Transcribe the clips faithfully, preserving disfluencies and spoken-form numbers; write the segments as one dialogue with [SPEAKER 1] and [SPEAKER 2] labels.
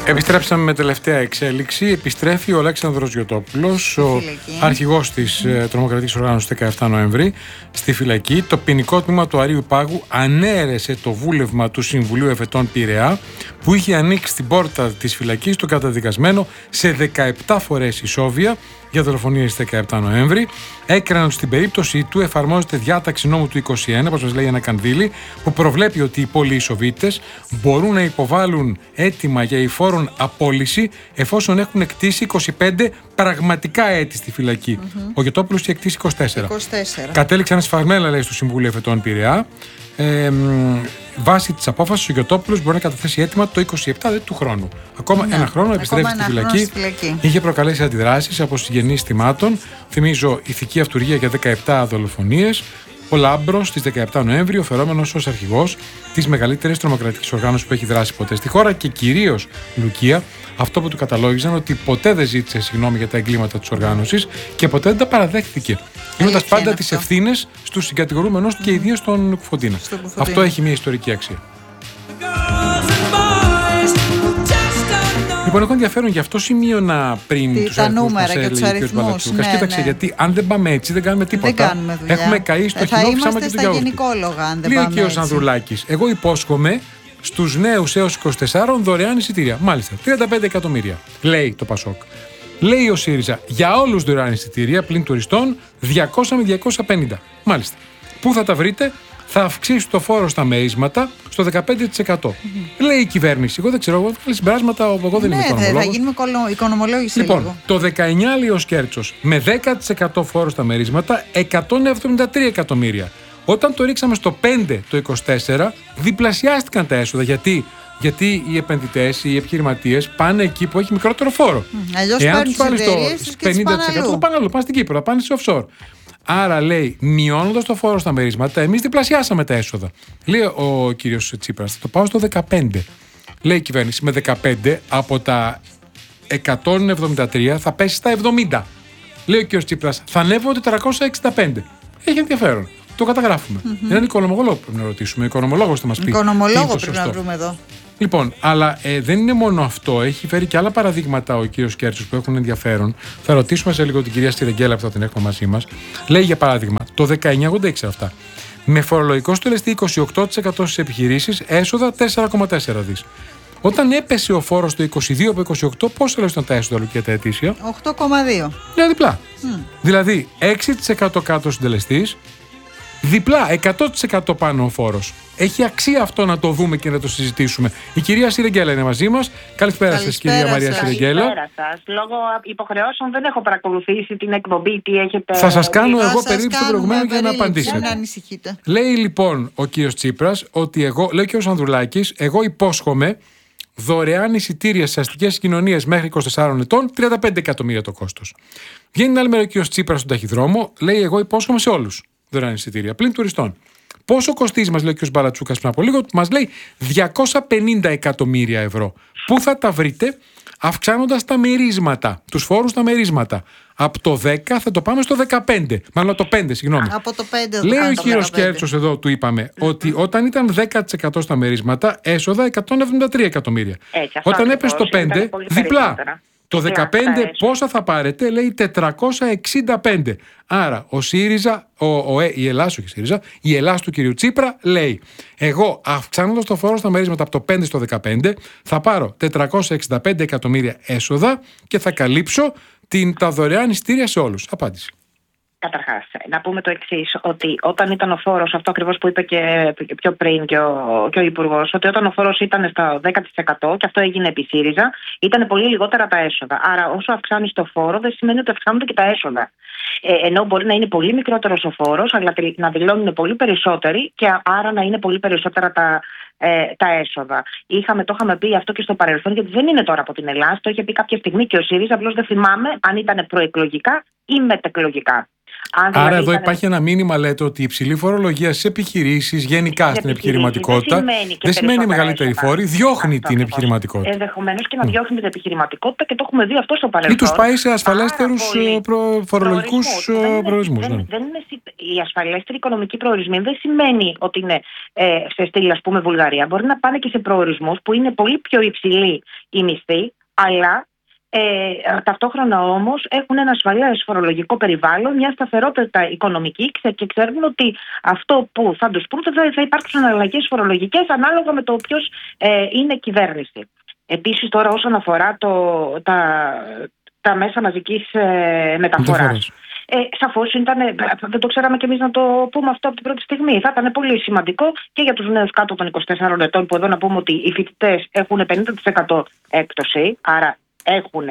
[SPEAKER 1] Επιστρέψαμε με τελευταία εξέλιξη. Επιστρέφει ο Αλέξανδρος Γιωτόπουλος, ο αρχηγός της mm. τρομοκρατικής οργάνωσης δεκαεφτά Νοέμβρη, στη φυλακή. Το ποινικό τμήμα του Αρείου Πάγου ανέρεσε το βούλευμα του Συμβουλίου Εφετών Πειραιά, που είχε ανοίξει την πόρτα της φυλακής στον καταδικασμένο σε δεκαεπτά φορές ισόβια για δολοφονίες στις δεκαεπτά Νοέμβρη. Έκριναν ότι στην περίπτωση του εφαρμόζεται διάταξη νόμου του είκοσι ένα, όπως μας λέει ένα κανδύλι, που προβλέπει ότι οι πολυισοβίτες μπορούν να υποβάλουν αίτημα για υφόρον απόλυση εφόσον έχουν εκτίσει είκοσι πέντε πραγματικά έτη στη φυλακή. Mm-hmm. Ο Γιωτόπουλος είχε εκτίσει είκοσι τέσσερα. είκοσι τέσσερα. Κατέληξαν σφαγμένα, λέει, στο Συμβούλιο Εφετών Πειραιά. Ε, βάσει της απόφασης, ο Γιωτόπουλος μπορεί να καταθέσει αίτημα το είκοσι επτά του χρόνου. Ακόμα ναι. ένα χρόνο επιστρέφει στη φυλακή. στη φυλακή. Είχε προκαλέσει αντιδράσεις από συγγενείς θυμάτων. Θυμίζω ηθική αυτουργία για δεκαεπτά δολοφονίες. Ο Λάμπρος στις δεκαεπτά Νοέμβρη, οφερόμενος ως αρχηγός της μεγαλύτερης τρομοκρατικής οργάνωσης που έχει δράσει ποτέ στη χώρα, και κυρίως Λουκία, αυτό που του καταλόγιζαν ότι ποτέ δεν ζήτησε συγγνώμη για τα εγκλήματα της οργάνωσης και ποτέ δεν τα παραδέχθηκε, δίνοντας πάντα τις ευθύνες στους συγκατηγορούμενους mm. και ιδίως στον Κουφοντίνα. Αυτό έχει μια ιστορική αξία. Λοιπόν, έχω ενδιαφέρον, γι' αυτό σημείωνα πριν τους αριθμούς που μας έλεγε ο κ. Μπαλατσούκας. Κοίταξε, ναι. γιατί αν δεν πάμε έτσι δεν κάνουμε τίποτα.
[SPEAKER 2] Δεν κάνουμε δουλειά.
[SPEAKER 1] Έχουμε καεί στο
[SPEAKER 2] ε,
[SPEAKER 1] κοινό, ψάμα και
[SPEAKER 2] τον γιαούρτι.
[SPEAKER 1] Λέει ο κ. Ανδρουλάκης, εγώ υπόσχομαι στους νέους έως είκοσι τέσσερα δωρεάν εισιτήρια. Μάλιστα, τριάντα πέντε εκατομμύρια, λέει το Πασόκ. Λέει ο ΣΥΡΙΖΑ, για όλους δωρεάν εισιτήρια πλην τουριστών διακόσια με διακόσια πενήντα. Μάλιστα. Πού θα τα βρείτε? Θα αυξήσει το φόρο στα μερίσματα στο δεκαπέντε τοις εκατό. Mm-hmm. Λέει η κυβέρνηση. Εγώ δεν ξέρω, εγώ βγάλει συμπεράσματα, εγώ δεν
[SPEAKER 2] ναι,
[SPEAKER 1] είμαι οικονομολόγος.
[SPEAKER 2] Θα γίνουμε οικονομολόγηση.
[SPEAKER 1] Λοιπόν,
[SPEAKER 2] λίγο.
[SPEAKER 1] το δεκαεννιά, λέει ο Σκέρτσος, με δέκα τοις εκατό φόρο στα μερίσματα, εκατόν εβδομήντα τρία εκατομμύρια. Όταν το ρίξαμε στο πέντε το είκοσι τέσσερα, διπλασιάστηκαν τα έσοδα. Γιατί? Γιατί οι επενδυτές, οι επιχειρηματίες πάνε εκεί που έχει μικρότερο φόρο.
[SPEAKER 2] Mm, αλλιώς
[SPEAKER 1] εάν τους βάλεις το πενήντα τοις εκατό, πάνε αλλού, πάνε στην Κύπρο, πάνε σε offshore. Άρα, λέει, μειώνοντας το φόρο στα μερίσματα, εμείς διπλασιάσαμε τα έσοδα. Λέει ο κύριος Τσίπρας, θα το πάω στο δεκαπέντε. Λέει η κυβέρνηση, με δεκαπέντε από τα εκατόν εβδομήντα τρία θα πέσει στα εβδομήντα. Λέει ο κύριος Τσίπρας, θα ανέβω τετρακόσια εξήντα πέντε. Έχει ενδιαφέρον. Το καταγράφουμε. Mm-hmm. Έναν οικονομολόγο πρέπει να ρωτήσουμε. Ο οικονομολόγος θα μας πει.
[SPEAKER 2] Οικονομολόγο πρέπει να βρούμε εδώ.
[SPEAKER 1] Λοιπόν, αλλά ε, δεν είναι μόνο αυτό. Έχει φέρει και άλλα παραδείγματα ο κύριος Κέρτσος που έχουν ενδιαφέρον. Θα ρωτήσουμε σε λίγο την κυρία Σιρεγγέλα που θα την έχουμε μαζί μας. Λέει για παράδειγμα, το δεκαεννιά, εγώ δεν ήξερα αυτά. Με φορολογικό στελεστή είκοσι οκτώ τοις εκατό στις επιχειρήσεις, έσοδα τέσσερα κόμμα τέσσερα δις. Όταν έπεσε ο φόρος στο είκοσι δύο από είκοσι οκτώ, πόσο ήταν τα έσοδα, Λουκία, τα ετήσια?
[SPEAKER 2] οκτώ κόμμα δύο.
[SPEAKER 1] Ναι, διπλά. Mm. Δηλαδή έξι τοις εκατό κάτω συντελεστής, διπλά, εκατό τοις εκατό πάνω ο φόρος. Έχει αξία αυτό να το δούμε και να το συζητήσουμε. Η κυρία Σιρεγγέλα είναι μαζί μας. Καλησπέρα σας, κυρία Μαρία Σιρεγγέλα.
[SPEAKER 3] Καλησπέρα σας. Λόγω υποχρεώσεων δεν έχω παρακολουθήσει την εκπομπή. Τι έχετε...
[SPEAKER 1] Θα σας κάνω εγώ περίπου στο προηγούμενο για να απαντήσετε.
[SPEAKER 2] Να ανησυχείτε.
[SPEAKER 1] Λέει λοιπόν ο κύριος Τσίπρας ότι εγώ, λέει και ο Ανδρουλάκης, εγώ υπόσχομαι δωρεάν εισιτήρια στις αστικές κοινωνίες μέχρι είκοσι τεσσάρων ετών, τριάντα πέντε εκατομμύρια το κόστος. Βγαίνει άλλη μέρα ο κύριος Τσίπρας στον ταχυδρόμο, λέει εγώ υπόσχομαι σε όλους δωρεάν εισιτήρια πλην τουριστών. Πόσο κοστίζει, μας λέει ο κ. Μπαλατσούκας πριν από λίγο, μας λέει διακόσια πενήντα εκατομμύρια ευρώ. Πού θα τα βρείτε? Αυξάνοντας τα μερίσματα, τους φόρους στα μερίσματα. Από το δέκα θα το πάμε στο δεκαπέντε. Μάλλον το πέντε, συγγνώμη.
[SPEAKER 2] Από το πέντε
[SPEAKER 1] λέει ο κ. Κέρτσος εδώ, του είπαμε, ότι όταν ήταν δέκα τοις εκατό στα μερίσματα, έσοδα εκατόν εβδομήντα τρία εκατομμύρια.
[SPEAKER 3] Έτσι,
[SPEAKER 1] όταν έπεσε το πέντε, διπλά. Το δεκαπέντε πόσα θα πάρετε? Λέει τετρακόσια εξήντα πέντε. Άρα ο ΣΥΡΙΖΑ, ο, ο, η Ελλάς, όχι η ΣΥΡΙΖΑ, η Ελλάς του κυρίου Τσίπρα λέει, εγώ αυξάνοντας το φόρο στα μερίσματα από το πέντε στο δεκαπέντε θα πάρω τετρακόσια εξήντα πέντε εκατομμύρια έσοδα και θα καλύψω την, τα δωρεάν εισιτήρια σε όλους. Απάντηση.
[SPEAKER 3] Καταρχάς, να πούμε το εξής, ότι όταν ήταν ο φόρος, αυτό ακριβώς που είπε και πιο πριν και ο, και ο Υπουργός, ότι όταν ο φόρος ήταν στα δέκα τοις εκατό και αυτό έγινε επί ΣΥΡΙΖΑ, ήταν πολύ λιγότερα τα έσοδα. Άρα, όσο αυξάνεις το φόρο, δεν σημαίνει ότι αυξάνονται και τα έσοδα. Ε, ενώ μπορεί να είναι πολύ μικρότερος ο φόρος, αλλά να δηλώνουν πολύ περισσότεροι και άρα να είναι πολύ περισσότερα τα, ε, τα έσοδα. Είχαμε, το είχαμε πει αυτό και στο παρελθόν, γιατί δεν είναι τώρα από την Ελλάδα. Το είχε πει κάποια στιγμή και ο ΣΥΡΙΖΑ, απλώς δεν θυμάμαι αν ήταν προεκλογικά ή μετεκλογικά. Αν
[SPEAKER 1] Άρα
[SPEAKER 3] δηλαδή
[SPEAKER 1] εδώ
[SPEAKER 3] ήταν...
[SPEAKER 1] υπάρχει ένα μήνυμα, λέτε, ότι η υψηλή φορολογία στις επιχειρήσεις, γενικά στην επιχειρηματικότητα,
[SPEAKER 3] δεν σημαίνει,
[SPEAKER 1] δεν σημαίνει μεγαλύτερη φόρη, διώχνει αυτό, την επιχειρηματικότητα.
[SPEAKER 3] Ενδεχομένως και να διώχνει την επιχειρηματικότητα, και το έχουμε δει αυτό στο παρελθόν.
[SPEAKER 1] Ή τους πάει σε ασφαλέστερους προ... φορολογικούς προορισμούς.
[SPEAKER 3] Δεν, δεν είναι, οι ασφαλέστεροι οικονομικοί προορισμοί δεν σημαίνει ότι είναι ε, σε στήλη, ας πούμε, Βουλγαρία. Μπορεί να πάνε και σε προορισμούς που είναι πολύ πιο υψηλοί οι μισθοί, αλλά ε, ταυτόχρονα όμως έχουν ένα ασφαλές φορολογικό περιβάλλον, μια σταθερότητα οικονομική, και ξέρουν ότι αυτό που θα τους πούν θα, θα υπάρξουν αλλαγές φορολογικές ανάλογα με το ποιος ε, είναι κυβέρνηση. Επίσης, τώρα όσον αφορά το, τα, τα μέσα μαζικής ε, μεταφοράς. Ε, σαφώς ήταν, δεν το ξέραμε κι εμείς να το πούμε αυτό από την πρώτη στιγμή. Θα ήταν πολύ σημαντικό και για τους νέους κάτω των είκοσι τεσσάρων ετών, που εδώ να πούμε ότι οι φοιτητές έχουν πενήντα τοις εκατό έκπτωση, άρα έχουν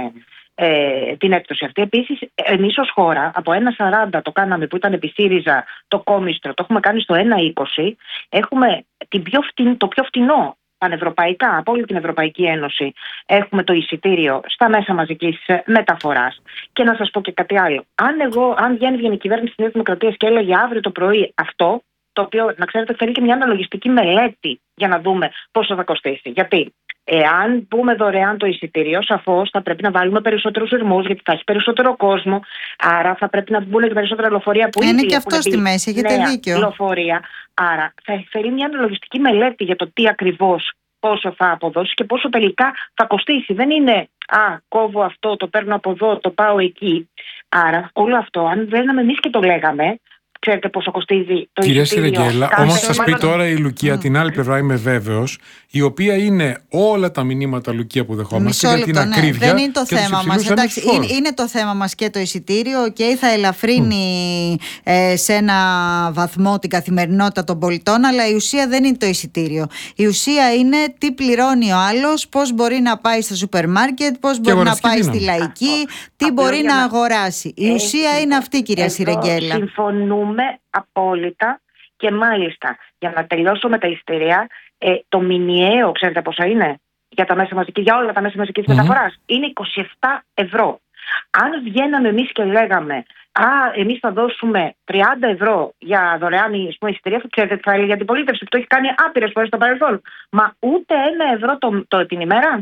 [SPEAKER 3] ε, την έκπτωση αυτή. Επίσης, εμείς ως χώρα από ένα κόμμα σαράντα το κάναμε, που ήταν επί ΣΥΡΙΖΑ, το κόμιστρο, το έχουμε κάνει στο ένα κόμμα είκοσι. Έχουμε την πιο φτην, το πιο φτηνό πανευρωπαϊκά, από όλη την Ευρωπαϊκή Ένωση, έχουμε το εισιτήριο στα μέσα μαζικής μεταφοράς. Και να σας πω και κάτι άλλο. Αν, εγώ, αν βγαίνει, βγαίνει η κυβέρνηση της Νέας Δημοκρατίας και έλεγε αύριο το πρωί αυτό, το οποίο, να ξέρετε, θέλει και μια αναλογιστική μελέτη για να δούμε πόσο θα κοστίσει. Γιατί εάν πούμε δωρεάν το εισιτήριο, σαφώς θα πρέπει να βάλουμε περισσότερους ειρμούς, γιατί θα έχει περισσότερο κόσμο. Άρα θα πρέπει να μπουν και περισσότερα λεωφορεία που
[SPEAKER 2] είναι και αυτό στη μέση, έχετε δίκιο.
[SPEAKER 3] Λεωφορεία. Άρα θα θέλει μια αναλογιστική μελέτη για το τι ακριβώς, πόσο θα αποδώσει και πόσο τελικά θα κοστίσει. Δεν είναι «Α, κόβω αυτό, το παίρνω από εδώ, το πάω εκεί». Άρα όλο αυτό, αν δεν εμείς και το λέγαμε, ξέρετε πόσο κοστίζει το
[SPEAKER 1] Κυρία
[SPEAKER 3] εισιτήριο.
[SPEAKER 1] Σιρεγγέλα, όμως θα σας πει τώρα η Λουκία, mm. την άλλη πλευρά είμαι βέβαιος, η οποία είναι όλα τα μηνύματα, Λουκία, που δεχόμαστε για την
[SPEAKER 2] ναι.
[SPEAKER 1] ακρίβεια.
[SPEAKER 2] Δεν είναι το θέμα μας. Εντάξει, είναι, είναι το θέμα μας και το εισιτήριο, και okay, θα ελαφρύνει mm. ε, σε ένα βαθμό την καθημερινότητα των πολιτών, αλλά η ουσία δεν είναι το εισιτήριο. Η ουσία είναι τι πληρώνει ο άλλος, πώς μπορεί να πάει στο σούπερ μάρκετ, πώς μπορεί να πάει δύναμη. Στη λαϊκή, αυτό. Τι Απλώς μπορεί να, να αγοράσει. Η Έχει. ουσία είναι αυτή, κυρία Σιρεγγέλα.
[SPEAKER 3] Συμφωνούμε απόλυτα, και μάλιστα για να τελειώσω με τα εισιτήρια, ε, το μηνιαίο, ξέρετε πόσα είναι για, τα μέσα μαζικής, για όλα τα μέσα μαζικής mm-hmm. μεταφοράς, είναι είκοσι επτά ευρώ. Αν βγαίναμε εμείς και λέγαμε «Α, εμείς θα δώσουμε τριάντα ευρώ για δωρεάν εισιτήρια», θα ξέρετε τι θα έλεγε η αντιπολίτευση, που το έχει κάνει άπειρες φορές στο παρελθόν. Μα ούτε ένα ευρώ το, το την ημέρα.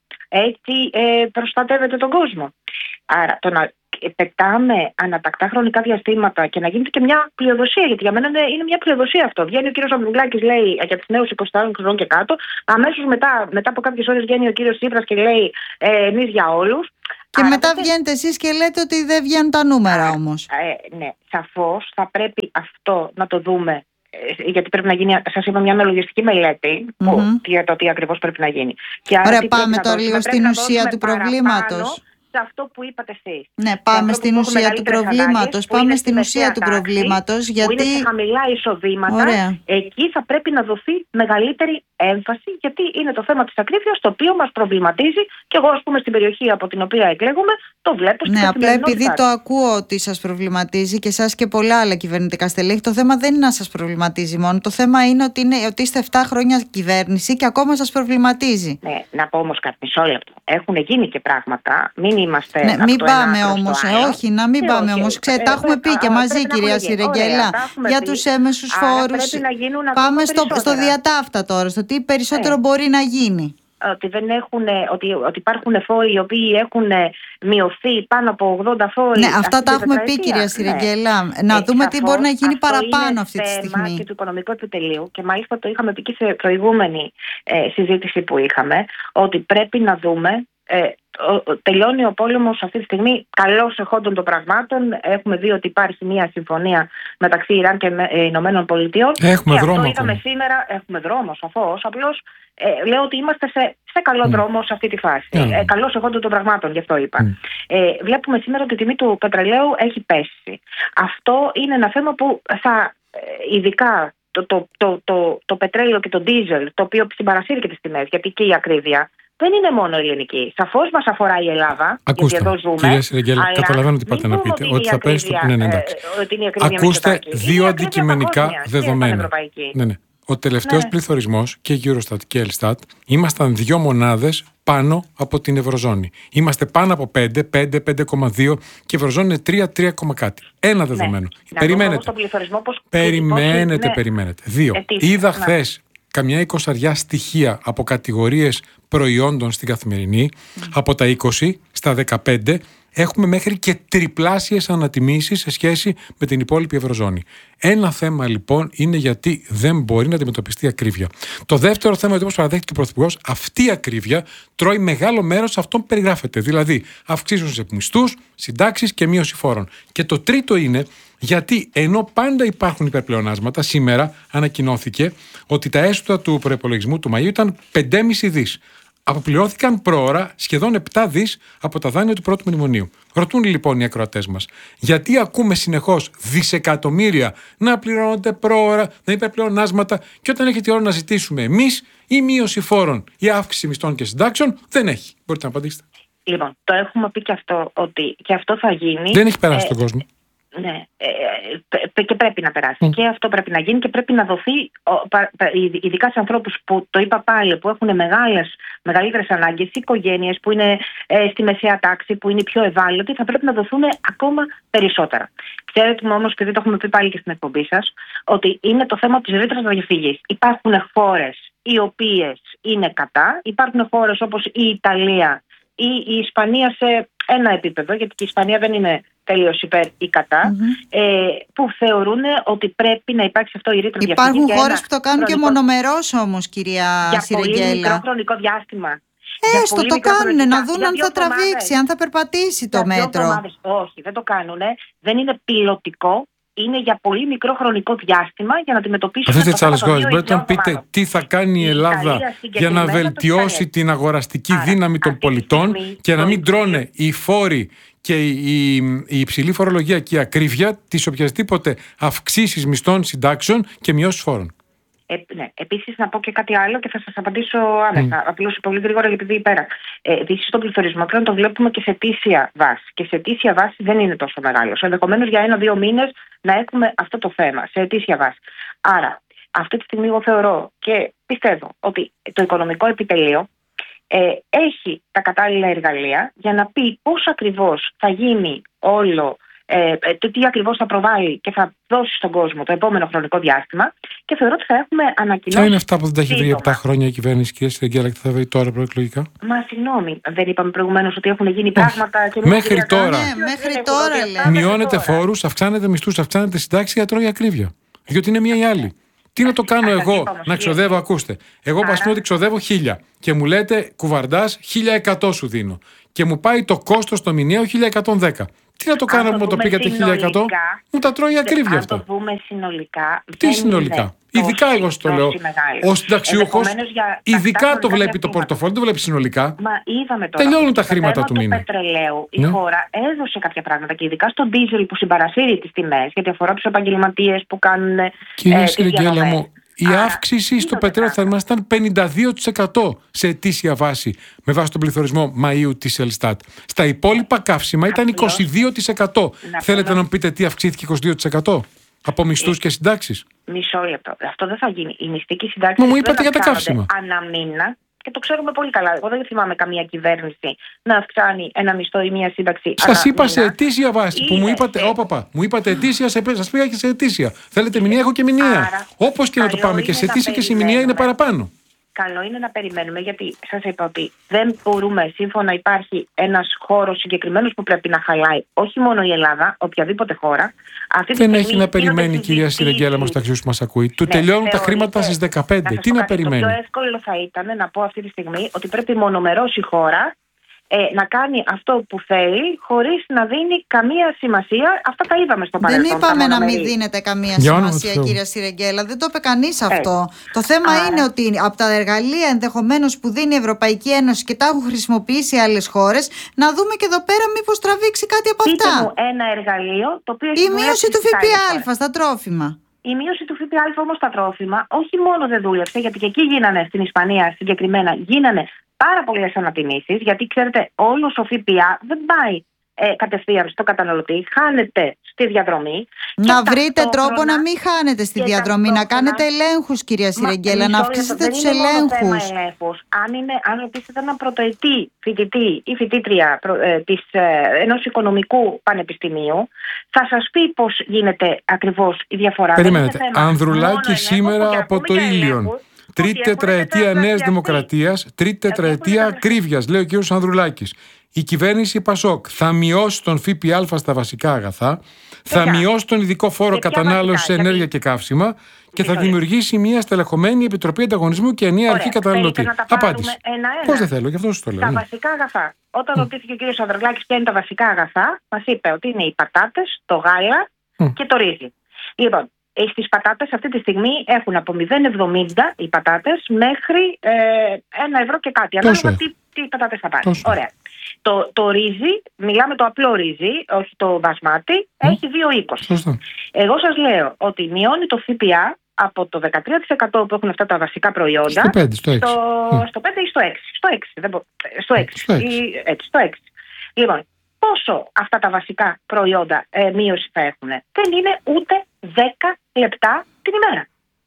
[SPEAKER 3] Έτσι ε, προστατεύεται τον κόσμο. Άρα το να πετάμε ανατακτά χρονικά διαστήματα και να γίνεται και μια πλειοδοσία, γιατί για μένα είναι μια πλειοδοσία αυτό. Βγαίνει ο κύριος Αβδουλάκης, λέει για τους νέους είκοσι τεσσάρων χρονών και κάτω, αμέσως μετά, μετά από κάποιες ώρες βγαίνει ο κύριος Τσίπρας και λέει ε, εμείς για όλους.
[SPEAKER 2] Και άρα, μετά βγαίνετε εσείς και λέτε ότι δεν βγαίνουν τα νούμερα όμως.
[SPEAKER 3] Ε, ναι, σαφώς θα πρέπει αυτό να το δούμε. Γιατί πρέπει να γίνει, σας είπα, μια αναλογιστική μελέτη mm-hmm. που, για το τι ακριβώς πρέπει να γίνει. Και
[SPEAKER 2] άρα, ωραία, πάμε τώρα λίγο στην ουσία του προβλήματος.
[SPEAKER 3] Σε αυτό που είπατε εσείς.
[SPEAKER 2] Ναι, πάμε στην ουσία του προβλήματος. Πάμε στην ουσία του προβλήματος. Γιατί
[SPEAKER 3] που είναι σε χαμηλά εισοδήματα.
[SPEAKER 2] Ωραία.
[SPEAKER 3] Εκεί θα πρέπει να δοθεί μεγαλύτερη έμφαση, γιατί είναι το θέμα της ακρίβειας, το οποίο μας προβληματίζει, και εγώ, ας πούμε, στην περιοχή από την οποία εκλέγομαι, το βλέπω στην
[SPEAKER 2] ναι, απλά επειδή το ακούω ότι σας προβληματίζει και εσάς και πολλά άλλα κυβερνητικά στελέχη, το θέμα δεν είναι να σας προβληματίζει μόνο. Το θέμα είναι ότι, είναι, ότι είστε επτά χρόνια κυβέρνηση και ακόμα σας προβληματίζει.
[SPEAKER 3] Ναι, να πω όμως κάτι, μισό λεπτό. Έχουν γίνει και πράγματα. Μην είμαστε.
[SPEAKER 2] Ναι, μην πάμε όμως. Ε, όχι, να μην ε, πάμε όμως. Ξέρετε, τα έχουμε πει και μαζί, κυρία Σιρεγγέλα, για τους έμεσους φόρους. Πάμε στο, στο διατάφτα τώρα, στο τι περισσότερο ε. μπορεί να γίνει.
[SPEAKER 3] Ότι, δεν έχουν, ότι, ότι υπάρχουν φόροι οι οποίοι έχουν μειωθεί πάνω από ογδόντα φόροι.
[SPEAKER 2] Ναι, αυτά τα έχουμε πει, κυρία Σιρεγγέλα. Ναι. Να ε, δούμε σαφώς, τι μπορεί να γίνει παραπάνω αυτή τη στιγμή.
[SPEAKER 3] Είναι και του οικονομικού επιτελείου, και μάλιστα το είχαμε πει και σε προηγούμενη ε, συζήτηση που είχαμε, ότι πρέπει να δούμε. Ε, τελειώνει ο πόλεμος αυτή τη στιγμή καλώς εχόντων των πραγμάτων. Έχουμε δει ότι υπάρχει μια συμφωνία μεταξύ Ιράν και Ηνωμένων Πολιτειών.
[SPEAKER 1] Έχουμε
[SPEAKER 3] και
[SPEAKER 1] δρόμο.
[SPEAKER 3] Αυτό είδαμε σήμερα. Έχουμε δρόμο, σαφώς. Απλώς ε, λέω ότι είμαστε σε, σε καλό mm. δρόμο σε αυτή τη φάση. Mm. Ε, καλώς εχόντων των πραγμάτων, γι' αυτό είπα. Mm. Ε, βλέπουμε σήμερα ότι η τιμή του πετρελαίου έχει πέσει. Αυτό είναι ένα θέμα που θα ε, ειδικά το, το, το, το, το πετρέλαιο και το ντίζελ, το οποίο συμπαρασύρει και τις τιμές, γιατί και η ακρίβεια δεν είναι μόνο ελληνική. σαφώς μας αφορά η Ελλάδα.
[SPEAKER 1] Ακούστε,
[SPEAKER 3] γιατί εδώ ζούμε,
[SPEAKER 1] κυρία Σιρεγγέλα, καταλαβαίνω τι πάτε να πείτε. Ότι θα πέσει το. Ναι, ναι, εντάξει. Ακούστε δύο αντικειμενικά δεδομένα. Ναι, ναι. Ο τελευταίος ναι. πληθωρισμός, και Eurostat και Elstat, ήμασταν δύο μονάδες πάνω από την Ευρωζώνη. Είμαστε πάνω από πέντε, πέντε, πέντε κόμμα δύο και η Ευρωζώνη είναι τρία, τρία κάτι. Ένα δεδομένο.
[SPEAKER 3] Ναι.
[SPEAKER 1] Περιμένετε.
[SPEAKER 3] Πώς...
[SPEAKER 1] Περιμένετε,
[SPEAKER 3] ναι.
[SPEAKER 1] περιμένετε. Δύο.
[SPEAKER 3] Ετήσια,
[SPEAKER 1] Είδα
[SPEAKER 3] ναι.
[SPEAKER 1] χθες καμιά εικοσαριά στοιχεία από κατηγορίες προϊόντων στην Καθημερινή, mm. από τα είκοσι στα δεκαπέντε. Έχουμε μέχρι και τριπλάσιες ανατιμήσεις σε σχέση με την υπόλοιπη Ευρωζώνη. Ένα θέμα λοιπόν είναι γιατί δεν μπορεί να αντιμετωπιστεί ακρίβεια. Το δεύτερο θέμα είναι ότι, όπως παραδέχτηκε ο Πρωθυπουργός, αυτή η ακρίβεια τρώει μεγάλο μέρος αυτών που περιγράφεται. Δηλαδή, αυξήσεων σε μισθούς, συντάξεις και μείωση φόρων. Και το τρίτο είναι γιατί ενώ πάντα υπάρχουν υπερπλεονάσματα, σήμερα ανακοινώθηκε ότι τα έσοδα του προϋπολογισμού του Μαΐου ήταν πέντε κόμμα πέντε δις. Αποπληρώθηκαν προώρα σχεδόν επτά δις από τα δάνεια του πρώτου μνημονίου. Ρωτούν λοιπόν οι ακροατές μας, γιατί ακούμε συνεχώς δισεκατομμύρια να πληρώνονται προώρα, να υπερπλεονάσματα, και όταν έχει τη ώρα να ζητήσουμε εμείς η μείωση φόρων, η αύξηση μισθών και συντάξεων, δεν έχει. Μπορείτε να απαντήσετε.
[SPEAKER 3] Λοιπόν, το έχουμε πει και αυτό, ότι και αυτό θα γίνει.
[SPEAKER 1] Δεν έχει περάσει
[SPEAKER 3] ε,
[SPEAKER 1] στον κόσμο.
[SPEAKER 3] Ναι, ε, και πρέπει να περάσει. Mm. Και αυτό πρέπει να γίνει και πρέπει να δοθεί, ειδικά σε ανθρώπους που, το είπα πάλι, που έχουν μεγάλες, μεγαλύτερες ανάγκες, οικογένειες που είναι ε, στη μεσαία τάξη, που είναι πιο ευάλωτοι, θα πρέπει να δοθούν ακόμα περισσότερα. Ξέρετε όμως, επειδή το έχουμε πει πάλι και στην εκπομπή σας, ότι είναι το θέμα της ρήτρας διαφυγής. Υπάρχουν χώρες οι οποίες είναι κατά, υπάρχουν χώρες όπως η Ιταλία ή η Ισπανία σε ένα επίπεδο, γιατί και η Ισπανία δεν είναι τελείως υπέρ ή κατά, mm-hmm. ε, που θεωρούν ότι πρέπει να υπάρξει αυτό η ρήτρα διαφυγής.
[SPEAKER 2] Υπάρχουν χώρες που το κάνουν χρονικό... και μονομερός όμως, κυρία
[SPEAKER 3] για
[SPEAKER 2] Σιρεγγέλα.
[SPEAKER 3] Για πολύ μικρό χρονικό διάστημα.
[SPEAKER 2] Έστω το κάνουν, να δουν αν θα τραβήξει, εβδομάδες. Αν θα περπατήσει το για μέτρο.
[SPEAKER 3] Όχι, δεν το κάνουν. Δεν είναι πιλωτικό. Είναι για πολύ μικρό χρονικό διάστημα για να αντιμετωπίσουν.
[SPEAKER 1] Αυτές τις άλλες χώρες, μπορείτε να πείτε τι θα κάνει η Ελλάδα για να βελτιώσει την αγοραστική Άρα, δύναμη των πολιτών και να μην τρώνε οι φόροι και η, η υψηλή φορολογία και η ακρίβεια της οποιασδήποτε αυξήσεις μισθών, συντάξεων και μειώσεις φόρων.
[SPEAKER 3] Ε, ναι. Επίσης, να πω και κάτι άλλο και θα σας απαντήσω άμεσα. Mm. Απλώς πολύ γρήγορα, επειδή πέρα. Ε, Επίσης, τον πληθωρισμό πλέον το βλέπουμε και σε αιτήσια βάση. Και σε αιτήσια βάση δεν είναι τόσο μεγάλος. Ενδεχομένως για ένα-δύο μήνες να έχουμε αυτό το θέμα σε αιτήσια βάση. Άρα, αυτή τη στιγμή εγώ θεωρώ και πιστεύω ότι το οικονομικό επιτελείο ε, έχει τα κατάλληλα εργαλεία για να πει πώς ακριβώς θα γίνει όλο. Ε, το τι ακριβώς θα προβάλλει και θα δώσει στον κόσμο το επόμενο χρονικό διάστημα, και θεωρώ ότι θα έχουμε ανακοινώσει.
[SPEAKER 1] Ποια είναι αυτά που δεν τα έχει βρει επτά χρόνια η κυβέρνηση, κυρία Σιρεγγέλα, και θα βρει τώρα προεκλογικά?
[SPEAKER 3] Μα συγγνώμη, δεν είπαμε προηγουμένως ότι έχουν γίνει πράγματα και
[SPEAKER 1] μέχρι τώρα.
[SPEAKER 2] Ναι, μέχρι τώρα λέει.
[SPEAKER 1] Μειώνετε φόρους, αυξάνετε μισθούς, αυξάνετε συντάξεις για τρώει ακρίβεια. Διότι είναι μία ή άλλη. Τι να το κάνω εγώ, να ξοδεύω, ακούστε. Εγώ πας ότι ξοδεύω χίλια και μου λέτε κουβαρντάς χίλια εκατό σου δίνω. Και μου πάει το κόστος το μηνιαίο χίλια εκατόν δέκα. Τι να το κάνω που μου το πήγατε χίλια εκατό, μου τα τρώει ακρίβεια αυτό.
[SPEAKER 3] Αν το πούμε συνολικά.
[SPEAKER 1] Τι συνολικά? Ειδικά εγώ στο λέω. Ο συνταξιούχος ειδικά το βλέπει το πορτοφόλι, το βλέπει συνολικά.
[SPEAKER 3] Μα είδαμε τώρα.
[SPEAKER 1] Τελειώνουν τα χρήματα του μήνα.
[SPEAKER 3] Στο πετρελαίου η χώρα έδωσε κάποια πράγματα και ειδικά στο ντίζελ που συμπαρασύρει τις τιμές, γιατί αφορά τους επαγγελματίες που κάνουν.
[SPEAKER 1] Κυρία Σιρεγγέλα μου, η αύξηση στο πετρέλαιο θα μας ήταν πενήντα δύο τοις εκατό σε ετήσια βάση με βάση τον πληθωρισμό Μαΐου της Ελστάτ. Στα υπόλοιπα καύσιμα ήταν είκοσι δύο τοις εκατό. Θέλετε να μου πείτε τι αυξήθηκε είκοσι δύο τοις εκατό από μισθούς και συντάξεις?
[SPEAKER 3] Μισό λεπτό. Αυτό δεν θα γίνει. Η μισθή και η συντάξη.
[SPEAKER 1] Μα μου είπατε για τα καύσιμα.
[SPEAKER 3] Αναμήνα. Και το ξέρουμε πολύ καλά. Εγώ δεν θυμάμαι καμία κυβέρνηση να αυξάνει ένα μισθό ή μία σύνταξη.
[SPEAKER 1] Σας είπα σε ετήσια βάση που μου είπατε. Ω, παπά, μου είπατε ετήσια, σας πήγα και σε ετήσια. Θέλετε μηνιαία, έχω και μηνιαία. Όπως και να το πάμε, και σε ετήσια και σε μηνιαία είναι παραπάνω.
[SPEAKER 3] Καλό είναι να περιμένουμε, γιατί σας είπα ότι δεν μπορούμε, σύμφωνα υπάρχει ένας χώρος συγκεκριμένος που πρέπει να χαλάει, όχι μόνο η Ελλάδα, οποιαδήποτε χώρα. Αυτή
[SPEAKER 1] δεν έχει να περιμένει η κυρία Σιρεγγέλα μας, ταξιούς που μας ακούει. Του ναι, τελειώνουν τα χρήματα στις δεκαπέντε. Τι να περιμένει?
[SPEAKER 3] Το πιο εύκολο θα ήταν να πω αυτή τη στιγμή ότι πρέπει μονομερώς η χώρα Ε, να κάνει αυτό που θέλει χωρίς να δίνει καμία σημασία. Αυτά τα είδαμε στο παρελθόν.
[SPEAKER 2] Δεν είπαμε να μην δίνετε καμία Για σημασία, κυρία Σιρεγγέλα. Δεν το είπε κανείς αυτό. Ε. Το θέμα Άρα. είναι ότι από τα εργαλεία ενδεχομένως που δίνει η Ευρωπαϊκή Ένωση και τα έχουν χρησιμοποιήσει άλλες χώρες, να δούμε και εδώ πέρα μήπως τραβήξει κάτι από
[SPEAKER 3] Πείτε
[SPEAKER 2] αυτά.
[SPEAKER 3] Μου ένα εργαλείο το οποίο
[SPEAKER 2] η μείωση του ΦΠΑ στα τρόφιμα.
[SPEAKER 3] Η μείωση του ΦΠΑ όμως στα τρόφιμα όχι μόνο δεν δούλεψε, γιατί και εκεί γίνανε στην Ισπανία συγκεκριμένα γίνανε πάρα πολλές ανατιμήσεις, γιατί ξέρετε όλος ο ΦΠΑ δεν πάει ε, κατευθείαν στο καταναλωτή, χάνεται στη διαδρομή.
[SPEAKER 2] Να βρείτε τρόπο να μην χάνετε στη διαδρομή, να κάνετε ελέγχους, κυρία Σιρεγγέλα, να αυξήσετε τους ελέγχους.
[SPEAKER 3] Αν, είναι, αν ρωτήσετε έναν πρωτοετή φοιτητή ή φοιτήτρια ε, της, ε, ενός οικονομικού πανεπιστημίου, θα σας πει πώς γίνεται ακριβώς η διαφορά.
[SPEAKER 1] Περιμένετε. Ανδρουλάκη σήμερα από το Ήλιον. Τρίτη τετραετία Νέας Δημοκρατίας, τρίτη τετραετία ακρίβειας, λέει ο κύριος Ανδρουλάκης. Η κυβέρνηση Πασόκ θα μειώσει τον ΦΠΑ στα βασικά αγαθά, θα μειώσει τον ειδικό φόρο κατανάλωσης σε ενέργεια και καύσιμα και θα δημιουργήσει μια στελεχωμένη επιτροπή ανταγωνισμού και ενιαία αρχή καταναλωτή. Απάντηση. Πώς δεν θέλω, γι' αυτό σου το λέω.
[SPEAKER 3] Τα βασικά αγαθά. Όταν mm. ρωτήθηκε ο κύριος Ανδρουλάκης ποια είναι τα βασικά αγαθά, μας είπε ότι είναι οι πατάτες, το γάλα mm. και το ρύζι. Λοιπόν, στις πατάτες αυτή τη στιγμή έχουν από μηδέν κόμμα εβδομήντα οι πατάτες μέχρι ε, ένα ευρώ και κάτι. Ανάλογα τι, τι πατάτες θα πάρει. Ωραία. Το, το ρύζι, μιλάμε το απλό ρύζι, όχι το μπασμάτι, mm. έχει δύο κόμμα είκοσι. Εγώ σας λέω ότι μειώνει το ΦΠΑ από το δεκατρία τοις εκατό που έχουν αυτά τα βασικά προϊόντα
[SPEAKER 1] στο πέντε, στο έξι.
[SPEAKER 3] Στο, στο πέντε ή στο έξι. Στο έξι. Δεν μπο... στο έξι. Στο έξι. Ή, έτσι, στο έξι. Λοιπόν, πόσο αυτά τα βασικά προϊόντα ε, μείωση θα έχουν? Δεν είναι ούτε δέκα λεπτά την ημέρα.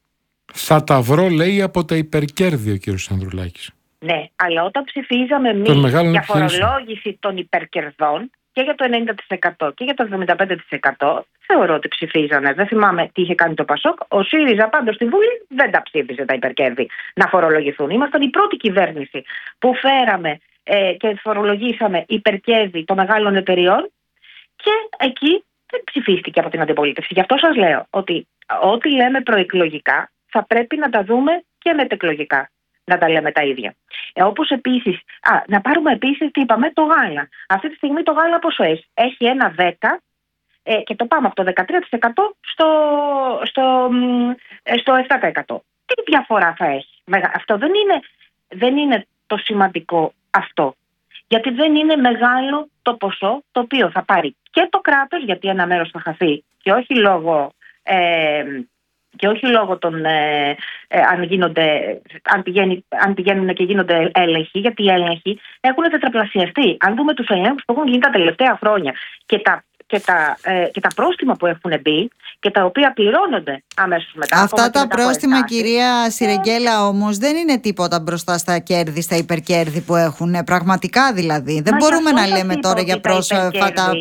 [SPEAKER 1] Θα τα βρω, λέει, από τα υπερκέρδη ο κύριος Ανδρουλάκης.
[SPEAKER 3] Ναι, αλλά όταν ψηφίζαμε εμείς για φορολόγηση των υπερκερδών και για το ενενήντα τοις εκατό και για το εβδομήντα πέντε τοις εκατό, θεωρώ ότι ψηφίζανε. Δεν θυμάμαι τι είχε κάνει το Πασόκ. Ο ΣΥΡΙΖΑ πάντως στη Βουλή δεν τα ψήφιζε τα υπερκέρδη να φορολογηθούν. Ήμασταν η πρώτη κυβέρνηση που φέραμε ε, και φορολογήσαμε υπερκέρδη των μεγάλων εταιριών και εκεί δεν ψηφίστηκε από την αντιπολίτευση. Γι' αυτό σας λέω ότι ό,τι λέμε προεκλογικά θα πρέπει να τα δούμε και μετεκλογικά. Να τα λέμε τα ίδια. Ε, όπως επίσης, α, να πάρουμε επίσης τι είπαμε, το γάλα. Αυτή τη στιγμή το γάλα πόσο έχει? Έχει ένα δέκα ε, και το πάμε από το δεκατρία τοις εκατό στο, στο, στο επτά τοις εκατό. Τι διαφορά θα έχει? Αυτό δεν είναι, δεν είναι το σημαντικό αυτό. Γιατί δεν είναι μεγάλο το ποσό το οποίο θα πάρει και το κράτος, γιατί ένα μέρος θα χαθεί και όχι λόγω... Ε, και όχι λόγω των ε, ε, αν, γίνονται, αν, πηγαίνει, αν πηγαίνουν και γίνονται έλεγχοι, γιατί οι έλεγχοι έχουν τετραπλασιαστεί. Αν δούμε τους ελέγχους που έχουν γίνει τα τελευταία χρόνια και τα, και τα, ε, και τα πρόστιμα που έχουν μπει και τα οποία πληρώνονται αμέσως μετά.
[SPEAKER 2] Αυτά τα πρόστιμα, κυρία Σιρεγγέλα, όμως δεν είναι τίποτα μπροστά στα κέρδη, στα υπερκέρδη που έχουν. Πραγματικά δηλαδή. Δεν Μα μπορούμε να λέμε τώρα για πρόσφατα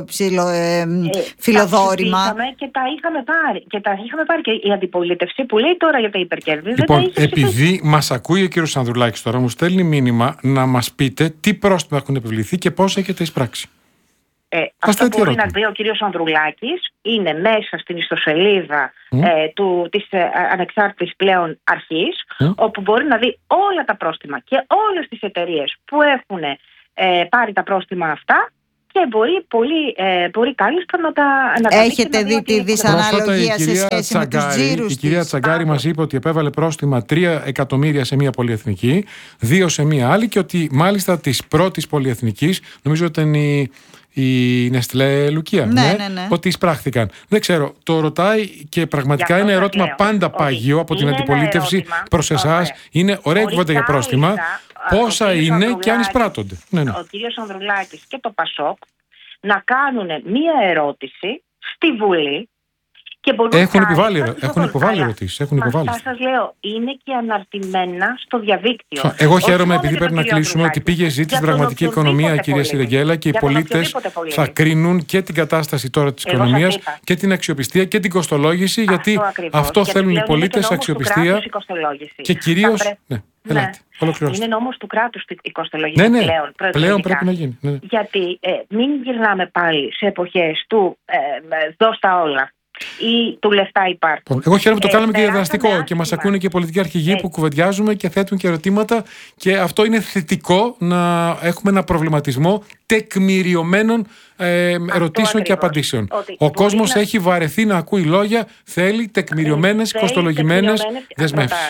[SPEAKER 2] φιλοδόρημα.
[SPEAKER 3] Και τα είχαμε πάρει. Και τα είχαμε πάρει και η αντιπολίτευση που λέει τώρα για τα υπερκέρδη.
[SPEAKER 1] Λοιπόν,
[SPEAKER 3] δεν τα
[SPEAKER 1] επειδή μας ακούει ο κύριος Ανδρουλάκης τώρα, μου στέλνει μήνυμα να μας πείτε τι πρόστιμα έχουν επιβληθεί και πώς έχετε εισπράξει.
[SPEAKER 3] Ε, αυτό που μπορεί να δει ο κύριος Ανδρουλάκης είναι μέσα στην ιστοσελίδα mm. ε, του, της ε, ανεξάρτητης πλέον αρχής, mm. όπου μπορεί να δει όλα τα πρόστιμα και όλες τις εταιρείες που έχουν ε, πάρει τα πρόστιμα αυτά και μπορεί, πολύ, ε, μπορεί κάλλιστα να τα να
[SPEAKER 2] Έχετε να δει τη δυσαναλογία σε σχέση Τσαγκάρη, με τους τζίρους?
[SPEAKER 1] Η κυρία Τσαγκάρη μας είπε ότι επέβαλε πρόστιμα τρία εκατομμύρια σε μία πολυεθνική, δύο σε μία άλλη και ότι μάλιστα της πρώτης πολυεθνικής, νομίζω ότι ήταν η... η Νεστλέ Λουκία,
[SPEAKER 2] ναι, ναι, ναι, ναι.
[SPEAKER 1] ότι εισπράχθηκαν. Δεν ξέρω, το ρωτάει και πραγματικά είναι ερώτημα λέω. πάντα πάγιο από την αντιπολίτευση προς εσάς. Είναι ωραία κουβέντα για πρόστιμα. Πόσα είναι και αν εισπράττονται. Ναι, ναι.
[SPEAKER 3] Ο κύριος Ανδρουλάκης και το Πασόκ να κάνουν μία ερώτηση στη Βουλή. Και
[SPEAKER 1] έχουν επιβάλει, έχουν υποβάλει ερωτήσεις.
[SPEAKER 3] Αυτά σας λέω, είναι και αναρτημένα στο διαδίκτυο.
[SPEAKER 1] Εγώ χαίρομαι επειδή πρέπει να κλείσουμε ότι πήγε ζήτηση στην πραγματική οικονομία, κυρία Σιρεγγέλα, και οι πολίτες θα κρίνουν και την κατάσταση τώρα της οικονομίας και την αξιοπιστία και την κοστολόγηση, γιατί αυτό θέλουν οι πολίτες, αξιοπιστία και κυρίως.
[SPEAKER 3] Ναι, είναι νόμος του κράτους η κοστολογία.
[SPEAKER 1] Ναι, ναι,
[SPEAKER 3] πλέον,
[SPEAKER 1] πλέον πρέπει να γίνει. Ναι.
[SPEAKER 3] Γιατί ε, μην γυρνάμε πάλι σε εποχές του ε, δώσ' τα όλα ή του λεφτά υπάρχουν.
[SPEAKER 1] Εγώ χαίρομαι που το κάναμε ε, και διαδραστικό και μας ακούνε και οι πολιτικοί αρχηγοί ε. που κουβεντιάζουμε και θέτουν και ερωτήματα, και αυτό είναι θετικό, να έχουμε ένα προβληματισμό τεκμηριωμένων ε, ερωτήσεων ακριβώς. Και απαντήσεων. Ότι Ο κόσμος να... έχει βαρεθεί να ακούει λόγια, θέλει τεκμηριωμένες, κοστολογημένες δεσμεύσεις.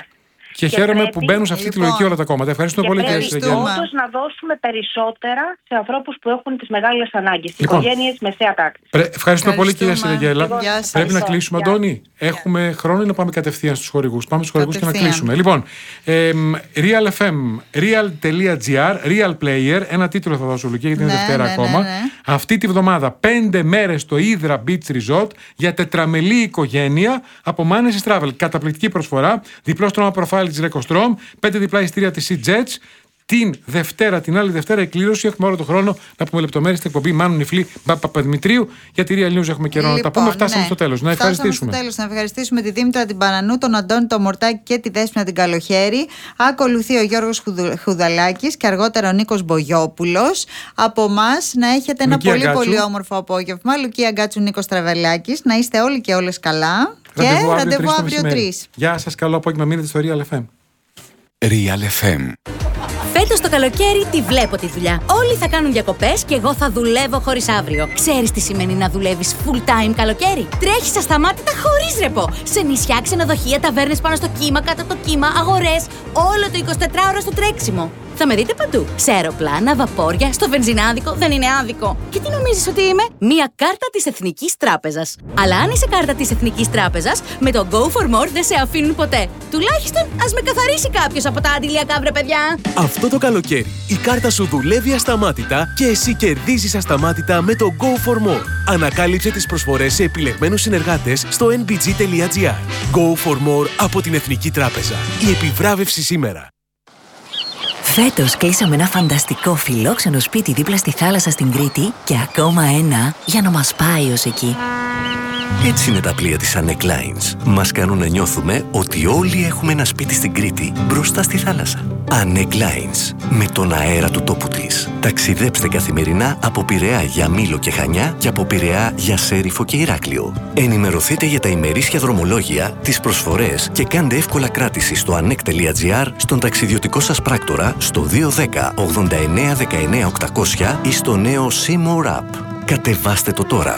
[SPEAKER 1] Και, και χαίρομαι πρέπει, που μπαίνουν σε αυτή λοιπόν, τη λογική όλα τα κόμματα. Ευχαριστούμε πολύ, κύριε Σιραγγέλα.
[SPEAKER 3] Όντως να δώσουμε περισσότερα σε ανθρώπους που έχουν τις μεγάλες ανάγκες. Λοιπόν, οικογένειες μεσαία τάξη.
[SPEAKER 1] Ευχαριστώ πολύ, κύριε Σιραγγέλα. Πρέπει να κλείσουμε, Αντώνη. Έχουμε χρόνο ή να πάμε κατευθείαν στους χορηγούς? Πάμε στους χορηγούς και να κλείσουμε. Λοιπόν, ε, Real εφ εμ, real.gr, Real Player. Ένα τίτλο θα δώσω, Λουκία, γιατί είναι Δευτέρα ακόμα. Αυτή τη βδομάδα, πέντε μέρες στο Hydra Beach Resort για τετραμελή οικογένεια από Manesis Travel. Καταπληκτική προσφορά. Διπλό στρώμα προφάλι της Recostrom, πέντε διπλά ειστήρια της SeaJets. Την Δευτέρα, την άλλη Δευτέρα, εκκλήρωση. Έχουμε όλο τον χρόνο να πούμε λεπτομέρειες στην εκπομπή Μάνου Νιφλή Παπαδημητρίου. Για τη Real News έχουμε καιρό λοιπόν, να τα πούμε. Φτάσαμε ναι. στο τέλος. Να ευχαριστήσουμε.
[SPEAKER 2] Φτάσαμε στο τέλος. Να ευχαριστήσουμε τη Δήμητρα την Πανανού, τον Αντώνη τον Μορτάκη και τη Δέσποινα την Καλοχέρη. Ακολουθεί ο Γιώργος Χουδαλάκης και αργότερα ο Νίκος Μπογιόπουλος. Από εμάς να έχετε ένα Λουκία πολύ Γκάτσου. πολύ όμορφο απόγευμα. Λουκία Γκάτσου, Νίκος Τραβελάκης. Να είστε όλοι και όλες καλά. Ραντεβού και ραντεβού αύριο τρεις.
[SPEAKER 1] Γεια σας, καλό απόγευμα. Μείνετε στο Real εφ εμ.
[SPEAKER 4] Real εφ εμ.
[SPEAKER 5] Φέτος το καλοκαίρι τη βλέπω τη δουλειά. Όλοι θα κάνουν διακοπές και εγώ θα δουλεύω χωρίς αύριο. Ξέρεις τι σημαίνει να δουλεύεις full time καλοκαίρι? Τρέχεις ασταμάτητα χωρίς ρεπό. Σε νησιά, ξενοδοχεία, ταβέρνες πάνω στο κύμα, κάτω από το κύμα, αγορές. Όλο το εικοσιτετράωρο στο τρέξιμο. Θα με δείτε παντού. Σε αεροπλάνα, βαπόρια, στο βενζινάδικο, δεν είναι άδικο. Και τι νομίζεις ότι είμαι? Μία κάρτα της Εθνικής Τράπεζας. Αλλά αν είσαι κάρτα της Εθνικής Τράπεζας, με το Go for More δεν σε αφήνουν ποτέ. Τουλάχιστον ας με καθαρίσει κάποιος από τα αντιλιακά, βρε παιδιά.
[SPEAKER 6] Αυτό το καλοκαίρι η κάρτα σου δουλεύει ασταμάτητα και εσύ κερδίζεις ασταμάτητα με το Go for More. Ανακάλυψε τις προσφορές σε επιλεγμένους συνεργάτες στο εν μπι τζι τελεία τζι άρ. Go for More από την Εθνική Τράπεζα. Η επιβράβευση σήμερα.
[SPEAKER 7] Φέτος κλείσαμε ένα φανταστικό φιλόξενο σπίτι δίπλα στη θάλασσα στην Κρήτη και ακόμα ένα για να μας πάει ως εκεί.
[SPEAKER 8] Έτσι είναι τα πλοία της Anec Lines. Μας κάνουν να νιώθουμε ότι όλοι έχουμε ένα σπίτι στην Κρήτη, μπροστά στη θάλασσα. Anec Lines, με τον αέρα του τόπου της. Ταξιδέψτε καθημερινά από Πειραιά για Μήλο και Χανιά και από Πειραιά για Σέριφο και Ηράκλειο. Ενημερωθείτε για τα ημερήσια δρομολόγια, τις προσφορές και κάντε εύκολα κράτηση στο anec τελεία τζι άρ, στον ταξιδιωτικό σας πράκτορα, στο δύο ένα μηδέν ογδόντα εννέα δεκαεννέα οκτακόσια ή στο νέο Seymour App. Κατεβάστε το τώρα.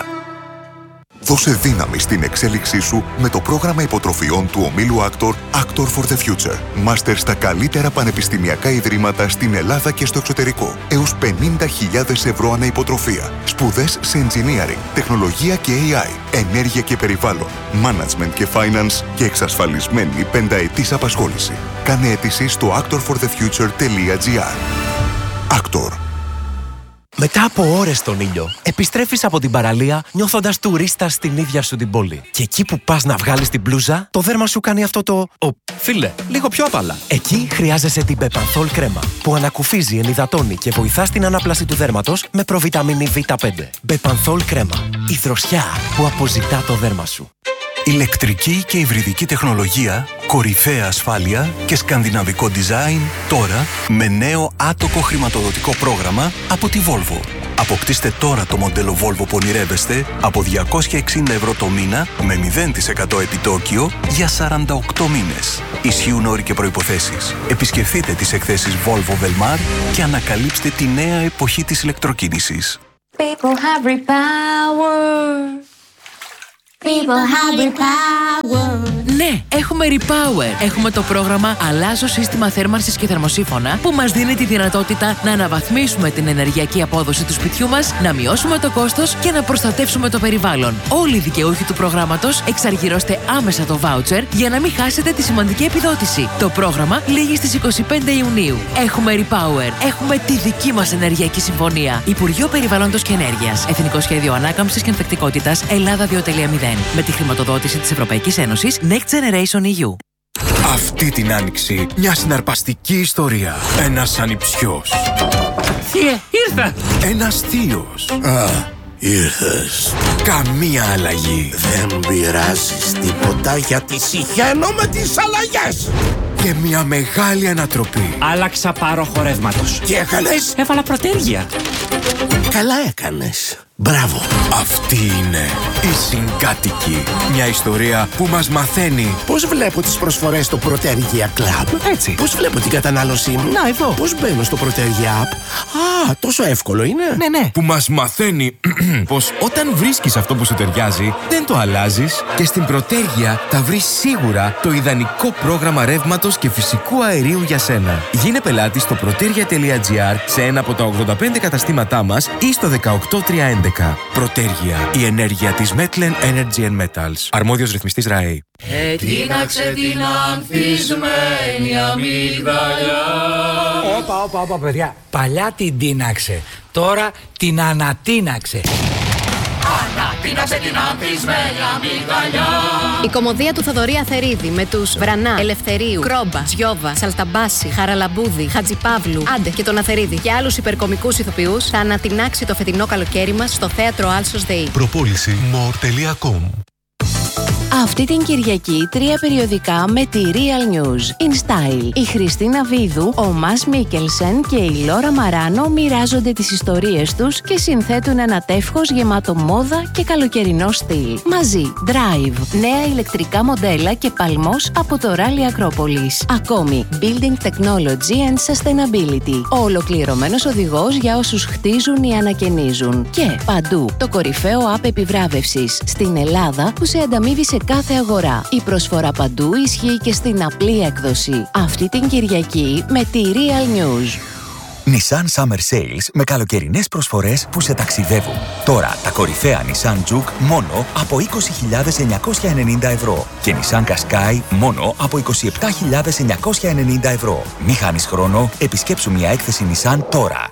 [SPEAKER 9] Δώσε δύναμη στην εξέλιξή σου με το πρόγραμμα υποτροφιών του ομίλου Actor Actor for the Future. Μάστερ στα καλύτερα πανεπιστημιακά ιδρύματα στην Ελλάδα και στο εξωτερικό. Έως πενήντα χιλιάδες ευρώ ανά υποτροφία. Σπουδές σε engineering, τεχνολογία και έι άι, ενέργεια και περιβάλλον, management και finance και εξασφαλισμένη πενταετής απασχόληση. Κάνε αίτηση στο actor for the future τελεία τζι άρ. Actor.
[SPEAKER 6] Μετά από ώρες στον ήλιο, επιστρέφεις από την παραλία νιώθοντας τουρίστας στην ίδια σου την πόλη. Και εκεί που πας να βγάλεις την μπλούζα, το δέρμα σου κάνει αυτό το... Ο, φίλε, λίγο πιο απαλά. Εκεί χρειάζεσαι την Bepanthol κρέμα, που ανακουφίζει, ενυδατώνει και βοηθά στην ανάπλαση του δέρματος με προβιταμίνη βι πέντε. Bepanthol κρέμα. Η δροσιά που αποζητά το δέρμα σου.
[SPEAKER 8] Ηλεκτρική και υβριδική τεχνολογία, κορυφαία ασφάλεια και σκανδιναβικό design τώρα με νέο άτοκο χρηματοδοτικό πρόγραμμα από τη Volvo. Αποκτήστε τώρα το μοντέλο Volvo που ονειρεύεστε από διακόσια εξήντα ευρώ το μήνα με μηδέν τοις εκατό επιτόκιο για σαράντα οκτώ μήνες. Ισχύουν όροι και προϋποθέσεις. Επισκεφθείτε τις εκθέσεις Volvo Velmar και ανακαλύψτε τη νέα εποχή της ηλεκτροκίνησης.
[SPEAKER 10] People have repower. People have repower.
[SPEAKER 11] Ναι, έχουμε Repower. Έχουμε το πρόγραμμα Αλλάζω σύστημα θέρμανσης και θερμοσύφωνα που μας δίνει τη δυνατότητα να αναβαθμίσουμε την ενεργειακή απόδοση του σπιτιού μας, να μειώσουμε το κόστος και να προστατεύσουμε το περιβάλλον. Όλοι οι δικαιούχοι του προγράμματος εξαργυρώστε άμεσα το voucher για να μην χάσετε τη σημαντική επιδότηση. Το πρόγραμμα λήγει στις είκοσι πέντε Ιουνίου. Έχουμε Repower. Έχουμε τη δική μας ενεργειακή συμφωνία. Υπουργείο Περιβάλλοντος και Ενέργειας. Εθνικό Σχέδιο Ανάκαμψης και Ανθεκτικότητας Ελλάδα δύο κόμμα μηδέν. Με τη χρηματοδότηση της Ευρωπαϊκής Ένωσης Next Generation ι γιου.
[SPEAKER 4] Αυτή την άνοιξη μια συναρπαστική ιστορία. Ένας ανιψιός.
[SPEAKER 11] Θεία, ήρθα!
[SPEAKER 4] Ένας θείος.
[SPEAKER 12] Α, ήρθες.
[SPEAKER 4] Καμία αλλαγή.
[SPEAKER 12] Δεν πειράζεις τίποτα γιατί συχαίνω με τις αλλαγές.
[SPEAKER 4] Και μια μεγάλη ανατροπή.
[SPEAKER 13] Άλλαξα πάροχο ρεύματος.
[SPEAKER 12] Τι έκανες?
[SPEAKER 13] Έβαλα προτέργεια.
[SPEAKER 12] Καλά έκανες. Μπράβο.
[SPEAKER 4] Αυτή είναι Οι συγκάτοικοι. Μια ιστορία που μας μαθαίνει
[SPEAKER 12] πώς βλέπω τις προσφορές στο Protergia Club.
[SPEAKER 4] Έτσι.
[SPEAKER 12] Πώς βλέπω την κατανάλωσή μου.
[SPEAKER 4] Να, εδώ.
[SPEAKER 12] Πώς μπαίνω στο Protergia App. Α, τόσο εύκολο είναι.
[SPEAKER 4] Ναι, ναι. Που μας μαθαίνει πως όταν βρίσκεις αυτό που σου ταιριάζει, δεν το αλλάζεις και στην Protergia θα βρεις σίγουρα το ιδανικό πρόγραμμα ρεύματος και φυσικού αερίου για σένα. Γίνε πελάτη στο protergia τελεία gr σε ένα από τα ογδόντα πέντε καταστήματά μας ή στο δεκαοκτώ τριακόσια έντεκα. Protergia, η ενέργεια της Metlen Energy and Metals. Αρμόδιος ρυθμιστής ΡΑΕ.
[SPEAKER 14] Ετίναξε την ανθισμένη αμύγδαλια.
[SPEAKER 15] Όπα, όπα, όπα, παιδιά. Παλιά την τίναξε. Τώρα την ανατίναξε.
[SPEAKER 14] Ανατίναξε την ανθισμένη αμύγδαλια.
[SPEAKER 16] Η κωμωδία του Θοδωρή Αθερίδη με τους Βρανά, Ελευθερίου, Κρόμπα, Τζιόβα, Σαλταμπάση, Χαραλαμπούδη, Χατζιπαύλου, Άντε και τον Αθερίδη και άλλους υπερκομικούς ηθοποιούς θα ανατινάξει το φετινό καλοκαίρι μας στο θέατρο Άλσος ΔΕΗ.
[SPEAKER 17] Προπόληση more τελεία com.
[SPEAKER 18] Αυτή την Κυριακή τρία περιοδικά με τη Real News. In Style. Η Χριστίνα Βίδου, ο Μας Μίκελσεν και η Λόρα Μαράνο μοιράζονται τις ιστορίες τους και συνθέτουν ένα τεύχος γεμάτο μόδα και καλοκαιρινό στυλ. Μαζί, Drive, νέα ηλεκτρικά μοντέλα και παλμός από το Rally Acropolis. Ακόμη, Building Technology and Sustainability. Ο ολοκληρωμένος οδηγός για όσους χτίζουν ή ανακαινίζουν. Και παντού, το κορυφαίο app επιβράβευσης στην Ελλάδα που σε ανταμείβει σε κάθε αγορά. Η προσφορά παντού ισχύει και στην απλή έκδοση. Αυτή την Κυριακή με τη Real News.
[SPEAKER 19] Nissan Summer Sales με καλοκαιρινές προσφορές που σε ταξιδεύουν. Τώρα τα κορυφαία Nissan Juke μόνο από είκοσι χιλιάδες εννιακόσια ενενήντα ευρώ και Nissan Qashqai μόνο από είκοσι επτά χιλιάδες εννιακόσια ενενήντα ευρώ. Μη χάνεις χρόνο, επισκέψου μια έκθεση Nissan τώρα.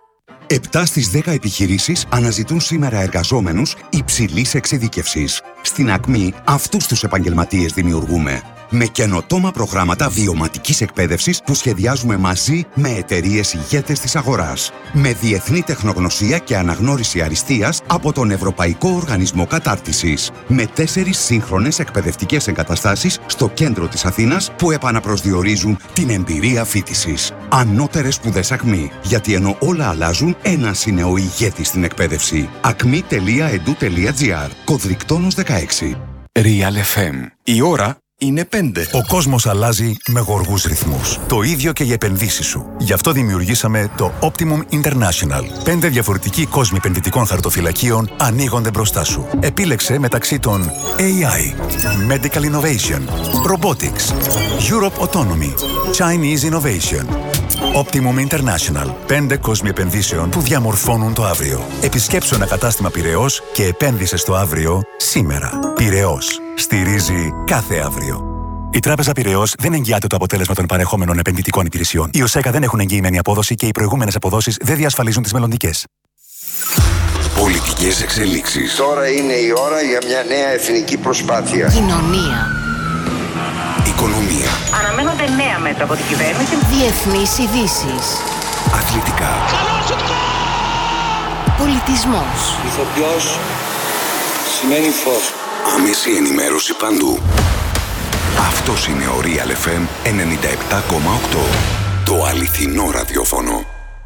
[SPEAKER 20] επτά στις δέκα επιχειρήσεις αναζητούν σήμερα εργαζόμενους υψηλής εξειδίκευσης. Στην Ακμή αυτούς τους επαγγελματίες δημιουργούμε. Με καινοτόμα προγράμματα βιωματικής εκπαίδευσης που σχεδιάζουμε μαζί με εταιρείες ηγέτες της αγοράς. Με διεθνή τεχνογνωσία και αναγνώριση αριστείας από τον Ευρωπαϊκό Οργανισμό Κατάρτισης. Με τέσσερις σύγχρονες εκπαιδευτικές εγκαταστάσεις στο κέντρο της Αθήνας που επαναπροσδιορίζουν την εμπειρία φοιτησης. Ανώτερες σπουδές Ακμή. Γιατί ενώ όλα αλλάζουν, ένας είναι ο ηγέτης στην εκπαίδευση. ακμή τελεία e d u τελεία g r. Κωδρικτόνος δεκαέξι.
[SPEAKER 4] Real εφ εμ. Η ώρα είναι πέντε.
[SPEAKER 21] Ο κόσμος αλλάζει με γοργούς ρυθμούς. Το ίδιο και οι επενδύσεις σου. Γι' αυτό δημιουργήσαμε το Optimum International. Πέντε διαφορετικοί κόσμοι επενδυτικών χαρτοφυλακίων ανοίγονται μπροστά σου. Επίλεξε μεταξύ των έι άι, Medical Innovation, Robotics, Europe Autonomy, Chinese Innovation. Optimum International. Πέντε κόσμοι επενδύσεων που διαμορφώνουν το αύριο. Επισκέψου ένα κατάστημα Πειραιώς και επένδυσε στο αύριο σήμερα. Πειραιώς. Στηρίζει κάθε αύριο. Η Τράπεζα Πειραιώς δεν εγγυάται το αποτέλεσμα των παρεχόμενων επενδυτικών υπηρεσιών. Οι ΟΣΕΚΑ δεν έχουν εγγυημένη απόδοση και οι προηγούμενες αποδόσεις δεν διασφαλίζουν τις μελλοντικές.
[SPEAKER 22] Πολιτικές εξελίξεις. Τώρα είναι η ώρα για μια νέα εθνική προσπάθεια.
[SPEAKER 18] Κοινωνία.
[SPEAKER 22] Οικονομία.
[SPEAKER 3] Αναμένονται νέα μέτρα από την κυβέρνηση.
[SPEAKER 18] Διεθνείς ειδήσεις.
[SPEAKER 22] Αθλητικά.
[SPEAKER 18] Πολιτισμός.
[SPEAKER 22] Ηθοποιός σημαίνει φως. Άμεση ενημέρωση παντού. Αυτός είναι ο Real εφ εμ ενενήντα επτά κόμμα οκτώ. Το αληθινό ραδιόφωνο.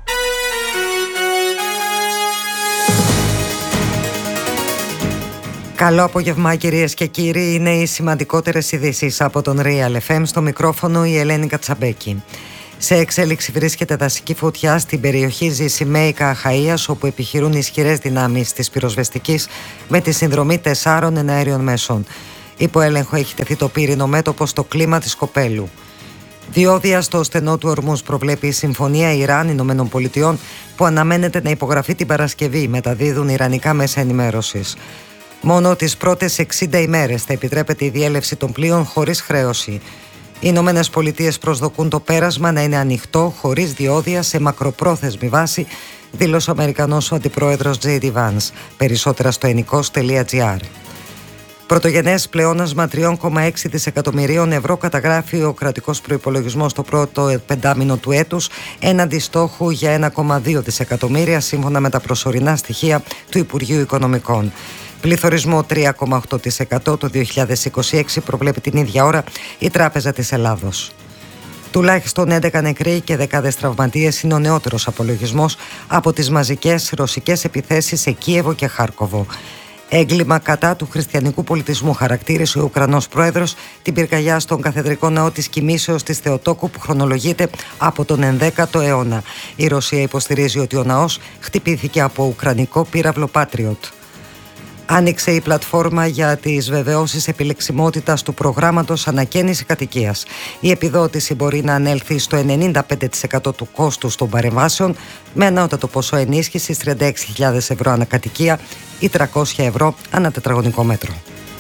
[SPEAKER 23] Καλό απόγευμα κυρίες και κύριοι, είναι οι σημαντικότερες ειδήσεις από τον Real εφ εμ, στο μικρόφωνο η Ελένη Κατσαμπέκη. Σε εξέλιξη βρίσκεται δασική φωτιά στην περιοχή Ζησιμαίικα Αχαΐας, όπου επιχειρούν ισχυρές δυνάμεις της πυροσβεστικής με τη συνδρομή τεσσάρων εναέριων μέσων. Υπό έλεγχο έχει τεθεί το πύρινο μέτωπο στο κλίμα της Κοπέλου. Διόδια στο στενό του Ορμούς προβλέπει η Συμφωνία Ιράν-Ηνωμένων Πολιτειών, που αναμένεται να υπογραφεί την Παρασκευή, μεταδίδουν ιρανικά μέσα ενημέρωσης. Μόνο τις πρώτες εξήντα ημέρες θα επιτρέπεται η διέλευση των πλοίων χωρίς χρέωση. Οι Ηνωμένες Πολιτείες προσδοκούν το πέρασμα να είναι ανοιχτό, χωρίς διόδια, σε μακροπρόθεσμη βάση, δήλωσε ο Αμερικανός ο Αντιπρόεδρος τζέι ντι Vance. Περισσότερα στο ενικός τελεία τζι άρ. Πρωτογενές πλεόνασμα τρία κόμμα έξι δισεκατομμυρίων ευρώ καταγράφει ο κρατικός προϋπολογισμός το πρώτο πεντάμινο του έτους, έναντι στόχου για ένα κόμμα δύο δισεκατομμύρια, σύμφωνα με τα προσωρινά στοιχεία του Υπουργείου Οικονομικών. Πληθωρισμό τρία κόμμα οκτώ τοις εκατό το δύο χιλιάδες είκοσι έξι προβλέπει την ίδια ώρα η Τράπεζα της Ελλάδος. Τουλάχιστον έντεκα νεκροί και δεκάδες τραυματίες είναι ο νεότερος απολογισμός από τις μαζικές ρωσικές επιθέσεις σε Κίεβο και Χάρκοβο. Έγκλημα κατά του χριστιανικού πολιτισμού, χαρακτήρισε ο Ουκρανός πρόεδρος την πυρκαγιά στον καθεδρικό ναό της Κοιμήσεως της Θεοτόκου που χρονολογείται από τον ενδέκατο αιώνα. Η Ρωσία υποστηρίζει ότι ο ναός χτυπήθηκε από ουκρανικό πύραυλο Patriot. Άνοιξε η πλατφόρμα για τις βεβαιώσεις επιλεξιμότητας του προγράμματος ανακαίνιση κατοικίας. Η επιδότηση μπορεί να ανέλθει στο ενενήντα πέντε τοις εκατό του κόστους των παρεμβάσεων, με ανώτατο ποσό ενίσχυσης τριάντα έξι χιλιάδες ευρώ ανακατοικία ή τριακόσια ευρώ ανά τετραγωνικό μέτρο.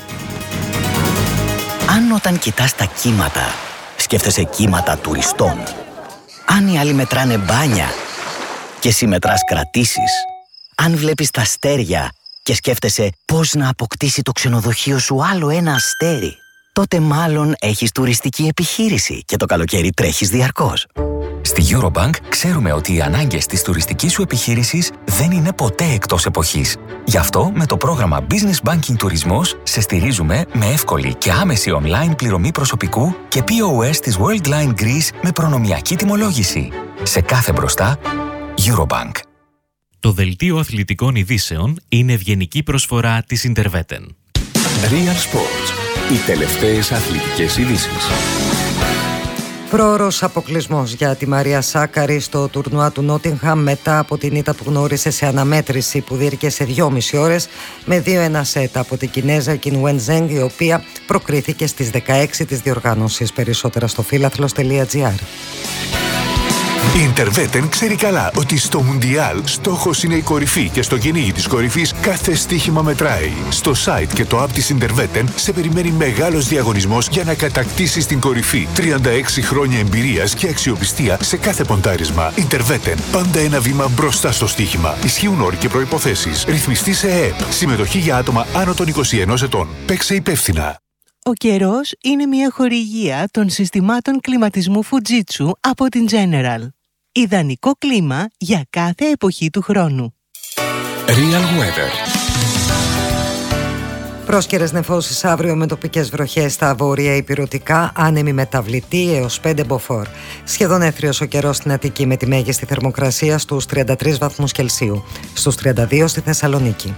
[SPEAKER 1] Αν όταν κοιτάς τα κύματα, σκέφτεσαι κύματα τουριστών. Αν οι άλλοι μετράνε μπάνια και εσύ μετράς κρατήσεις. Αν βλέπεις τα αστέρια και σκέφτεσαι πώς να αποκτήσει το ξενοδοχείο σου άλλο ένα αστέρι, τότε μάλλον έχεις τουριστική επιχείρηση και το καλοκαίρι τρέχεις διαρκώς.
[SPEAKER 19] Στη Eurobank ξέρουμε ότι οι ανάγκες της τουριστικής σου επιχείρησης δεν είναι ποτέ εκτός εποχής. Γι' αυτό με το πρόγραμμα Business Banking Τουρισμός σε στηρίζουμε με εύκολη και άμεση online πληρωμή προσωπικού και πι ο ες της Worldline Greece με προνομιακή τιμολόγηση. Σε κάθε μπροστά, Eurobank.
[SPEAKER 2] Το δελτίο αθλητικών ειδήσεων είναι ευγενική προσφορά της Interveten.
[SPEAKER 22] Real Sports. Οι τελευταίες αθλητικές ειδήσεις.
[SPEAKER 23] Πρόωρος αποκλεισμός για τη Μαρία Σάκαρη στο τουρνουά του Νότιγχαμ μετά από την ήττα που γνώρισε σε αναμέτρηση που διήρκεσε δυόμιση ώρες με δύο ένα σετ από την Κινέζα Κιν Ζενγκ, η οποία προκρίθηκε στις δεκαέξι της διοργάνωσης. Περισσότερα στο φύλαθλος τελεία τζι άρ.
[SPEAKER 5] Η Interveten ξέρει καλά ότι στο Μουντιάλ στόχος είναι η κορυφή και στο κυνήγι της κορυφής κάθε στοίχημα μετράει. Στο site και το app της Interveten σε περιμένει μεγάλος διαγωνισμός για να κατακτήσεις την κορυφή. τριάντα έξι χρόνια εμπειρίας και αξιοπιστία σε κάθε ποντάρισμα. Interveten. Πάντα ένα βήμα μπροστά στο στοίχημα. Ισχύουν όροι και προϋποθέσεις. Ρυθμιστή σε ΕΕΠ. Συμμετοχή για άτομα άνω των είκοσι ενός ετών. Παίξε υπεύθυνα.
[SPEAKER 24] Ο καιρός είναι μια χορηγία των συστημάτων κλιματισμού Fujitsu από την General. Ιδανικό κλίμα για κάθε εποχή του χρόνου.
[SPEAKER 22] Real Weather.
[SPEAKER 23] Πρόσκαιρες νεφώσεις αύριο με τοπικές βροχές στα βόρεια ηπειρωτικά, άνεμη μεταβλητή έως πέντε μποφόρ. Σχεδόν έθριος ο καιρός στην Αττική με τη μέγιστη θερμοκρασία στους τριάντα τρεις βαθμούς Κελσίου, στους τριάντα δύο στη Θεσσαλονίκη.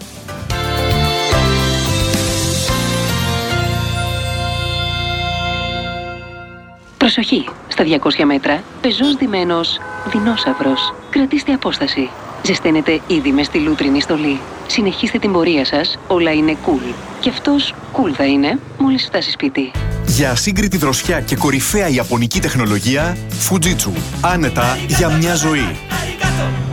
[SPEAKER 25] Προσοχή! Στα διακόσια μέτρα, πεζός ντυμένος δεινόσαυρος. Κρατήστε απόσταση. Ζεσταίνετε ήδη μες στη λούτρινη στολή. Συνεχίστε την πορεία σας, όλα είναι cool. Και αυτός cool θα είναι μόλις φτάσει σπίτι.
[SPEAKER 26] Για ασύγκριτη δροσιά και κορυφαία ιαπωνική τεχνολογία, Fujitsu. Άνετα για μια ζωή.